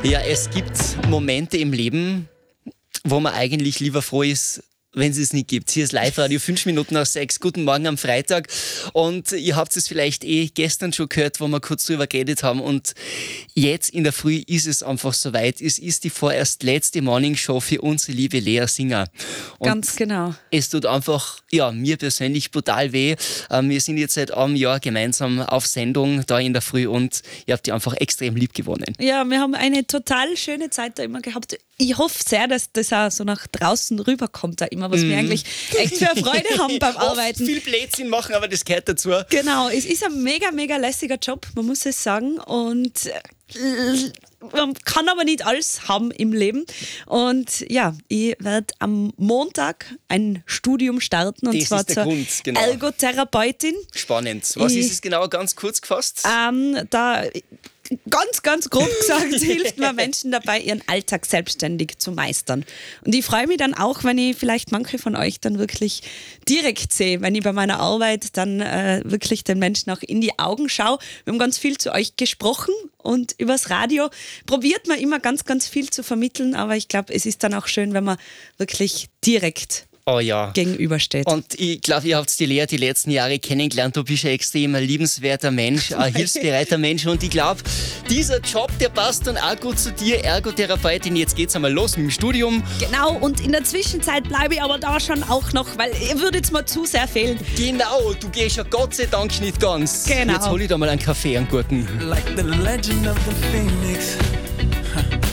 Ja, es gibt Momente im Leben, wo man eigentlich lieber froh ist, wenn es nicht gibt. Hier ist Live-Radio 5 Minuten nach 6. Guten Morgen am Freitag. Und ihr habt es vielleicht gestern schon gehört, wo wir kurz drüber geredet haben. Und jetzt in der Früh ist es einfach soweit. Es ist die vorerst letzte Morningshow für unsere liebe Lea Singer. Und ganz genau. es tut einfach, ja, mir persönlich brutal weh. Wir sind jetzt seit einem Jahr gemeinsam auf Sendung da in der Früh und ihr habt die einfach extrem lieb gewonnen. Ja, wir haben eine total schöne Zeit da immer gehabt. Ich hoffe sehr, dass das auch so nach draußen rüberkommt da immer, was wir eigentlich echt für eine Freude haben beim Arbeiten. Viel Blödsinn machen, aber das gehört dazu. Genau, es ist ein mega, mega lässiger Job, man muss es sagen. Und man kann aber nicht alles haben im Leben. Und ja, ich werde am Montag ein Studium starten, und das zwar ist der zur Grund, genau. Ergotherapeutin. Spannend. Was ist es genau, ganz kurz gefasst? Da ganz grob gesagt hilft man Menschen dabei, ihren Alltag selbstständig zu meistern. Und ich freue mich dann auch, wenn ich vielleicht manche von euch dann wirklich direkt sehe, wenn ich bei meiner Arbeit dann wirklich den Menschen auch in die Augen schaue. Wir haben ganz viel zu euch gesprochen und übers Radio probiert man immer ganz viel zu vermitteln, aber ich glaube, es ist dann auch schön, wenn man wirklich direkt gegenübersteht. Und ich glaube, ihr habt die Lea die letzten Jahre kennengelernt. Du bist ein extrem liebenswerter Mensch, ein hilfsbereiter Mensch. Und ich glaube, dieser Job, der passt dann auch gut zu dir, Ergotherapeutin. Jetzt geht's einmal los mit dem Studium. Genau, und in der Zwischenzeit bleibe ich aber da schon auch noch, weil ihr würdet mir zu sehr fehlen. Genau, du gehst ja Gott sei Dank nicht ganz. Genau. Jetzt hol ich da mal einen Kaffee, einen guten. Like the legend of the phoenix,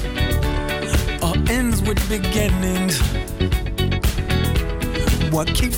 all ends with beginnings. What keeps